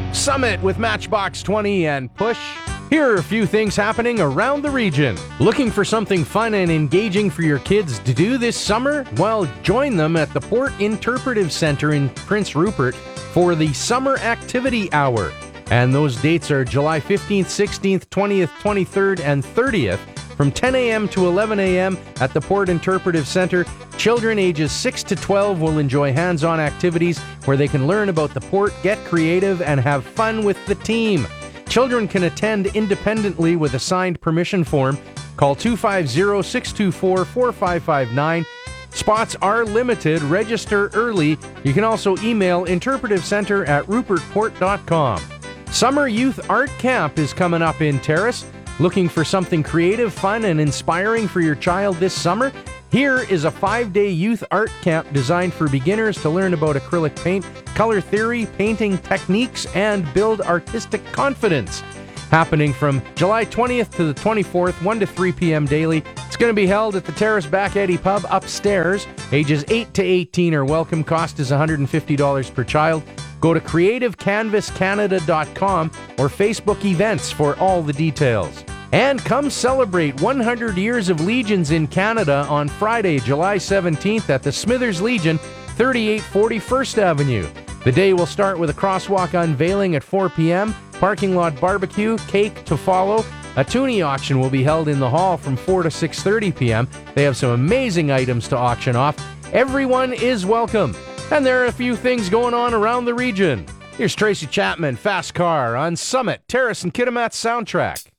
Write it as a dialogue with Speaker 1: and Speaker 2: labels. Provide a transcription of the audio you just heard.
Speaker 1: Summit with Matchbox 20 and Push. Here are a few things happening around the region. Looking for something fun and engaging for your kids to do this summer? Well, join them at the Port Interpretive Centre in Prince Rupert for the Summer Activity Hour. And those dates are July 15th, 16th, 20th, 23rd, and 30th from 10 a.m. to 11 a.m. at the Port Interpretive Centre. Children ages 6 to 12 will enjoy hands-on activities where they can learn about the port, get creative, and have fun with the team. Children can attend independently with a signed permission form. Call 250-624-4559. Spots are limited. Register early. You can also email interpretivecentre@rupertport.com. Summer Youth Art Camp is coming up in Terrace. Looking for something creative, fun, and inspiring for your child this summer? Here is a 5-day youth art camp designed for beginners to learn about acrylic paint, color theory, painting techniques, and build artistic confidence. Happening from July 20th to the 24th, 1 to 3 p.m. daily. It's going to be held at the Terrace Back Eddy Pub upstairs. Ages 8 to 18 are welcome. Cost is $150 per child. Go to creativecanvascanada.com or Facebook events for all the details. And come celebrate 100 years of Legions in Canada on Friday, July 17th at the Smithers Legion, 3840 First Avenue. The day will start with a crosswalk unveiling at 4 p.m., parking lot barbecue, cake to follow. A toonie auction will be held in the hall from 4 to 6:30 p.m. They have some amazing items to auction off. Everyone is welcome. And there are a few things going on around the region. Here's Tracy Chapman, Fast Car on Summit, Terrace and Kitimat Soundtrack.